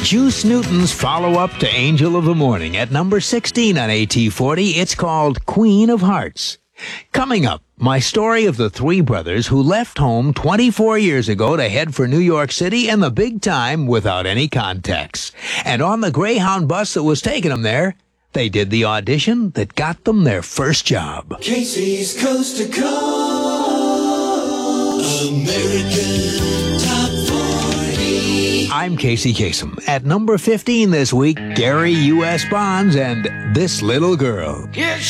Juice Newton's follow-up to Angel of the Morning at number 16 on AT40. It's called Queen of Hearts. Coming up, my story of the three brothers who left home 24 years ago to head for New York City and the big time without any contacts. And on the Greyhound bus that was taking them there, they did the audition that got them their first job. Casey's Coast to Coast, American Top 40. I'm Casey Kasem. At number 15 this week, Gary U.S. Bonds and This Little Girl. Yeah,